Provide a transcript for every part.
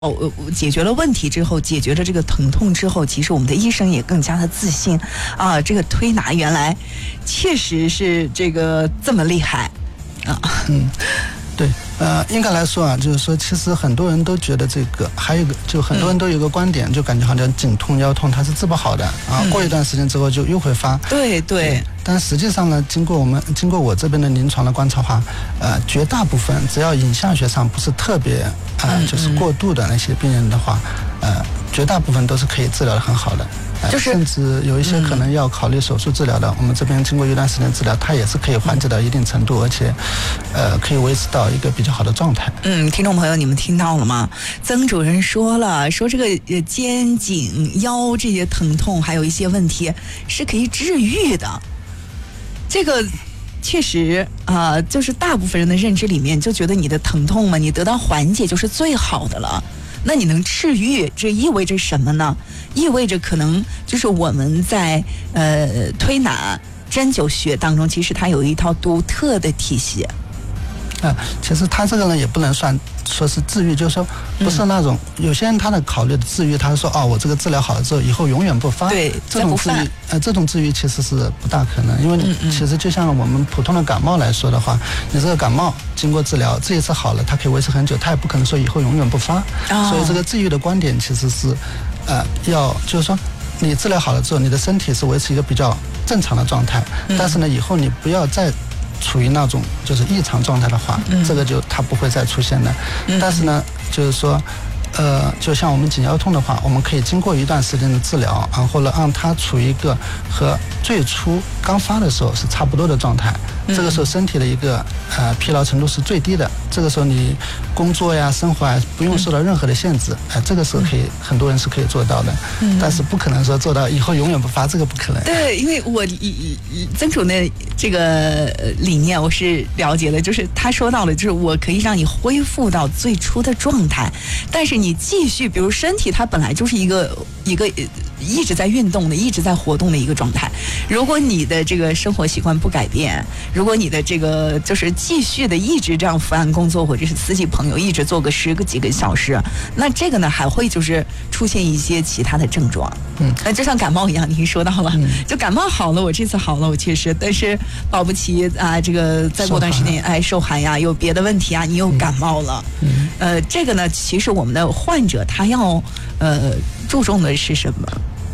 解决了问题之后，解决了这个疼痛之后，其实我们的医生也更加的自信啊。这个推拿原来确实是这个这么厉害啊。 对，应该来说啊，就是说，其实很多人都觉得这个，还有一个，就很多人都有一个观点，就感觉好像颈痛、腰痛它是治不好的啊，过一段时间之后就又会发。 对。 但实际上呢，经过我这边的临床的观察话，绝大部分只要影像学上不是特别就是过度的那些病人的话，绝大部分都是可以治疗的很好的。甚至有一些可能要考虑手术治疗的，我们这边经过一段时间治疗，它也是可以缓解到一定程度，而且可以维持到一个比较好的状态。 听众朋友，你们听到了吗？曾主任说了，说这个肩颈腰这些疼痛还有一些问题是可以治愈的。这个确实就是大部分人的认知里面就觉得你的疼痛嘛，你得到缓解就是最好的了。那你能治愈，这意味着什么呢？意味着可能就是我们在推拿针灸学当中，其实它有一套独特的体系。 其实他这个呢也不能算说是治愈，就是说不是那种有些人他的考虑的治愈，他说我这个治疗好了之后以后永远不发。 对， 这种治愈这种治愈其实是不大可能，因为其实就像我们普通的感冒来说的话，你这个感冒经过治疗这一次好了，它可以维持很久，它也不可能说以后永远不发。所以这个治愈的观点其实是就是说你治疗好了之后，你的身体是维持一个比较正常的状态，但是呢以后你不要再处于那种就是异常状态的话，这个就它不会再出现的。但是呢，就是说，就像我们颈腰痛的话，我们可以经过一段时间的治疗，或者让它处于一个和最初刚发的时候是差不多的状态。这个时候身体的一个疲劳程度是最低的，这个时候你工作呀、生活不用受到任何的限制，这个时候很多人是可以做到的。但是不可能说做到以后永远不发，这个不可能。 对，因为我曾主任这个理念我是了解的，就是他说到了，就是我可以让你恢复到最初的状态，但是你继续，比如身体它本来就是一个一直在运动的、一直在活动的一个状态。如果你的这个生活习惯不改变，如果你的这个就是继续的一直这样伏案工作，或者是司机朋友一直做个10几个小时，那这个呢还会就是出现一些其他的症状。就像感冒一样，您说到了，就感冒好了，我这次好了，我确实，但是保不齐这个再过段时间受寒呀，有别的问题你又感冒了。这个呢，其实我们的患者他要注重的是什么？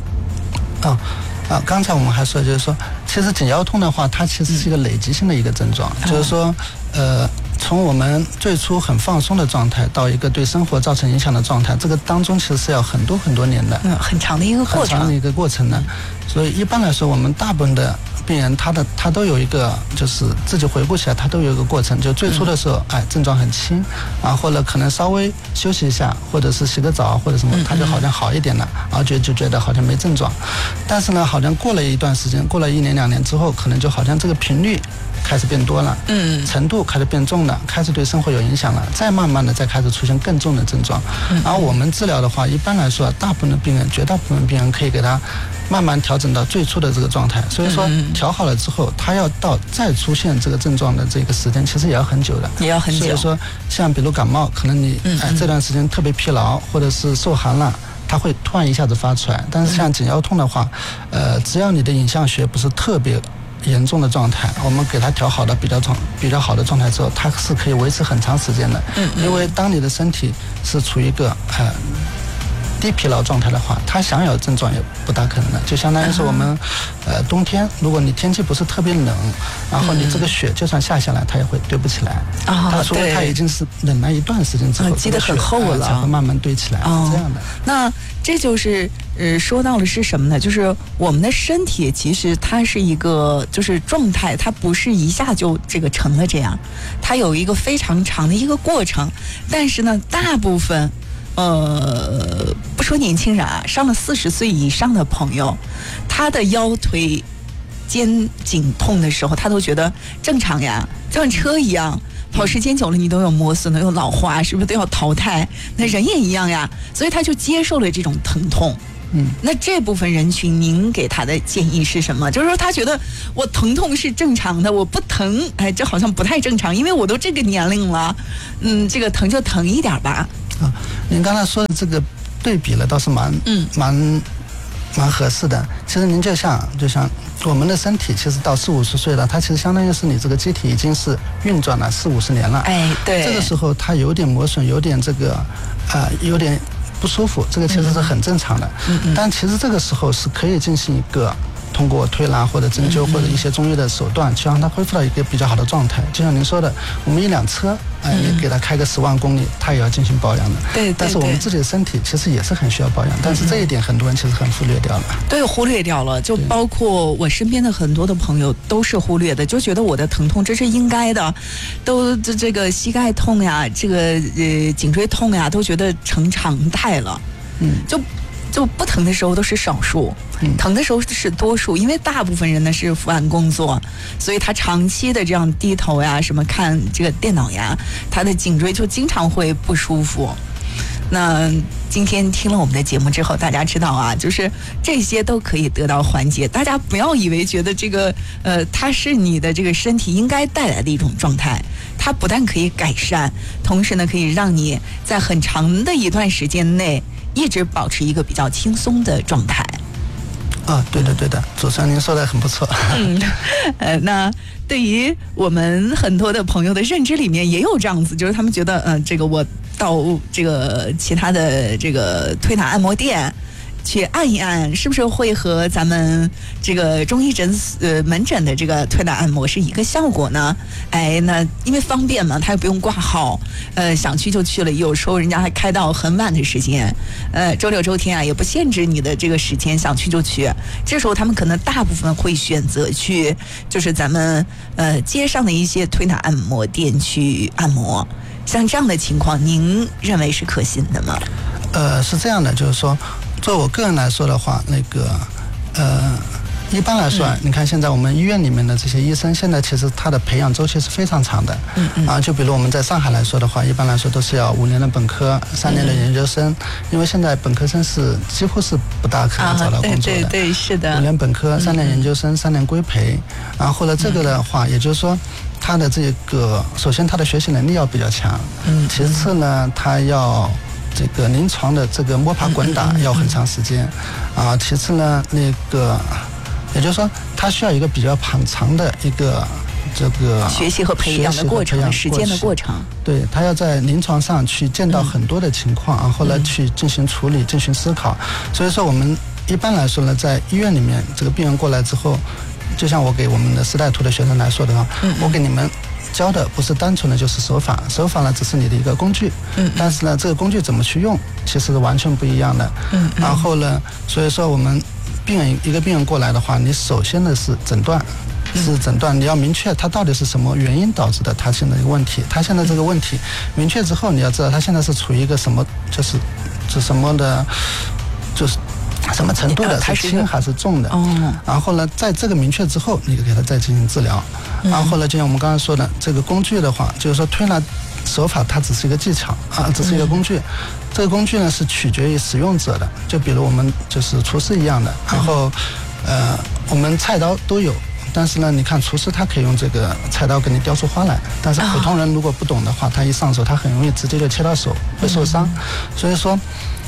刚才我们还说，就是说，其实颈腰痛的话，它其实是一个累积性的一个症状，就是说，从我们最初很放松的状态到一个对生活造成影响的状态，这个当中其实是要很多年的， 很长的一个过程， 很长的一个过程的。所以一般来说，我们大部分的病人他都有一个，就是自己回顾起来，他都有一个过程。就最初的时候，症状很轻或者可能稍微休息一下，或者是洗个澡或者什么，他就好像好一点了，然后就觉得好像没症状。但是呢，好像过了一段时间，过了1年2年之后，可能就好像这个频率开始变多了，程度开始变重了，开始对生活有影响了，再慢慢的再开始出现更重的症状。然后我们治疗的话，一般来说，大部分的病人，绝大部分病人可以给他慢慢调整到最初的这个状态。所以说调好了之后，他要到再出现这个症状的这个时间，其实也要很久的， 也要很久。 所以说，像比如感冒，可能你这段时间特别疲劳，或者是受寒了，它会突然一下子发出来。但是像颈腰痛的话，只要你的影像学不是特别严重的状态，我们给它调好的比较好的状态之后，它是可以维持很长时间的。因为当你的身体是处于一个低疲劳状态的话，它想有症状也不大可能的。就相当于是我们冬天，如果你天气不是特别冷，然后你这个雪就算下来，它也会堆不起来。它除非它已经是冷了一段时间之后， 积得很厚了， 才会慢慢堆起来。这样的。 那这就是说到的是什么呢？就是我们的身体其实它是一个就是状态，它不是一下就这个成了这样，它有一个非常长的一个过程。但是呢，大部分不说年轻人上了40岁以上的朋友，他的腰腿肩颈痛的时候，他都觉得正常呀，就像车一样，跑时间久了你都有磨损，都有老化，是不是都要淘汰？那人也一样呀，所以他就接受了这种疼痛。那这部分人群您给他的建议是什么？就是说他觉得我疼痛是正常的，我不疼这好像不太正常，因为我都这个年龄了，这个疼就疼一点吧。 您刚才说的这个对比了，倒是蛮合适的。其实您就像我们的身体，其实到40-50岁了，它其实相当于是你这个机体已经是运转了40-50年了。 哎，对。这个时候它有点磨损，有点这个有点不舒服，这个其实是很正常的。但其实这个时候是可以进行一个通过推拿或者针灸或者一些中医的手段，去让它恢复到一个比较好的状态。就像您说的，我们一辆车，你给它开个10万公里，它也要进行保养的。 对。 但是我们自己的身体其实也是很需要保养，但是这一点很多人其实很忽略掉了。 对，忽略掉了。就包括我身边的很多的朋友都是忽略的，就觉得我的疼痛这是应该的，都这个膝盖痛呀，这个颈椎痛呀，都觉得成常态了。就不疼的时候都是少数，疼的时候是多数，因为大部分人呢是伏案工作，所以他长期的这样低头呀，什么看这个电脑呀，他的颈椎就经常会不舒服。那今天听了我们的节目之后，大家知道啊，就是这些都可以得到缓解。大家不要以为觉得这个它是你的这个身体应该带来的一种状态，它不但可以改善，同时呢可以让你在很长的一段时间内一直保持一个比较轻松的状态。 对的，主持人您说的很不错。 那对于我们很多的朋友的认知里面也有这样子，就是他们觉得这个我到这个其他的这个推拿按摩店去按一按，是不是会和咱们这个中医门诊的这个推拿按摩是一个效果呢？哎，那因为方便嘛，他又不用挂号，想去就去了。有时候人家还开到很晚的时间，周六周天啊也不限制你的这个时间，想去就去。这时候他们可能大部分会选择去，就是咱们街上的一些推拿按摩店去按摩。像这样的情况，您认为是可行的吗？ 是这样的，就是说，就我个人来说的话，一般来说，你看现在我们医院里面的这些医生，现在其实他的培养周期是非常长的。就比如我们在上海来说的话，一般来说都是要5年的本科，3年的研究生，因为现在本科生是几乎是不大可能找到工作的。 对，是的。 5年本科，3年研究生，3年规培，然后呢，这个的话，也就是说，他的这个首先他的学习能力要比较强，其次呢，他要这个临床的这个摸爬滚打要很长时间，其次呢，也就是说，他需要一个比较长的一个这个学习和培养的过程，时间的过程。 对，他要在临床上去见到很多的情况，然后来去进行处理、进行思考。所以说，我们一般来说呢，在医院里面，这个病人过来之后，就像我给我们的师大图的学生来说的话，我给你们教的不是单纯的就是手法，手法呢只是你的一个工具，但是呢，这个工具怎么去用，其实是完全不一样的。然后呢，所以说我们一个病人过来的话，你首先的是诊断，你要明确他到底是什么原因导致的他现在这个问题，他现在这个问题明确之后，你要知道他现在是处于一个什么，就是什么的，就是什么程度的，是轻还是重的。然后呢，在这个明确之后，你就给他再进行治疗。然后呢，就像我们刚才说的，这个工具的话，就是说推拿手法它只是一个技巧只是一个工具。这个工具呢是取决于使用者的，就比如我们就是厨师一样的，然后我们菜刀都有，但是呢，你看厨师他可以用这个菜刀给你雕出花来，但是普通人如果不懂的话，他一上手他很容易直接就切到手，会受伤。所以说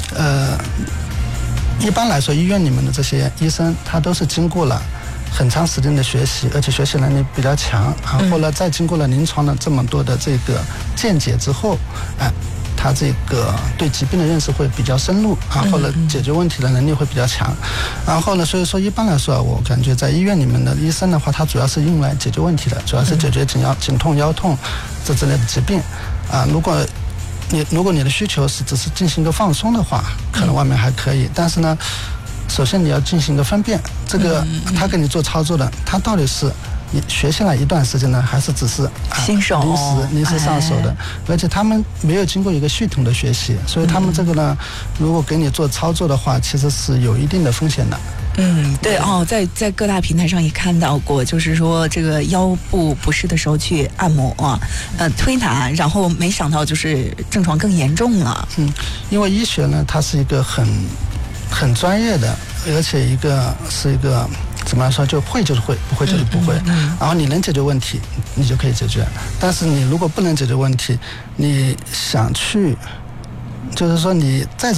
一般来说医院里面的这些医生他都是经过了很长时间的学习，而且学习能力比较强，然后呢再经过了临床的这么多的这个见解之后，他这个对疾病的认识会比较深入，然后呢解决问题的能力会比较强。然后呢，所以说一般来说，我感觉在医院里面的医生的话，他主要是用来解决问题的，主要是解决颈痛、腰痛这之类的疾病。如果你的需求是只是进行一个放松的话，可能外面还可以。但是呢，首先你要进行一个分辨，这个他给你做操作的，他到底是你学习了一段时间呢，还是只是新手临时上手的，而且他们没有经过一个系统的学习，所以他们这个呢，如果给你做操作的话，其实是有一定的风险的。 对在各大平台上也看到过，就是说这个腰部不适的时候去按摩推拿，然后没想到就是症状更严重了。 因为医学呢，它是一个很专业的，而且是一个怎么来说，就会就是会，不会就是不会。然后你能解决问题，你就可以解决。但是你如果不能解决问题，你想去就是说你再